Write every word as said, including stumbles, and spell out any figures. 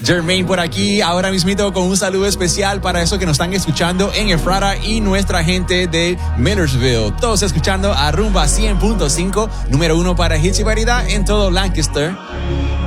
Jermaine por aquí, ahora mismito con un saludo especial para esos que nos están escuchando en Ephrata y nuestra gente de Millersville. Todos escuchando a Rumba cien punto cinco, número uno para hits y variedad en todo Lancaster.